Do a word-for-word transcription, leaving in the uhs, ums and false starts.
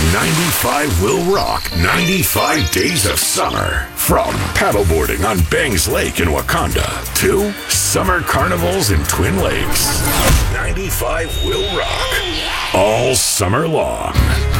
ninety-five will rock ninety-five days of summer. From paddleboarding on Bangs Lake in Wakanda to summer carnivals in Twin Lakes. ninety-five will rock all summer long.